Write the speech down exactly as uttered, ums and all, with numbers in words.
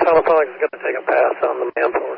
telephone is going to take a pass on the mantle